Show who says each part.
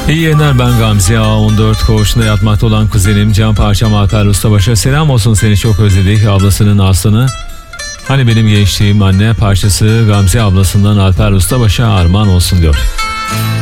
Speaker 1: İyi yayınlar, ben Gamze Ağa. 14 koğuşunda yatmakta olan kuzenim can parçam Alper Ustabaş'a selam olsun, seni çok özledik. Ablasının Aslı'nı, hani benim gençliğim anne parçası Gamze ablasından Alper Ustabaş'a armağan olsun diyor.